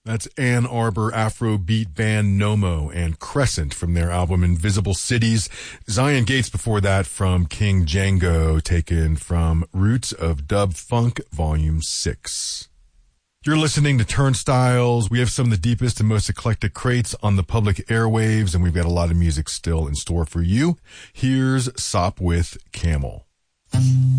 That's Ann Arbor Afrobeat band Nomo and Crescent from their album Invisible Cities. Zion Gates before that from King Django, taken from Roots of Dub Funk, Volume 6. You're listening to Turnstiles. We have some of the deepest and most eclectic crates on the public airwaves, and we've got a lot of music still in store for you. Here's Sop with Camel.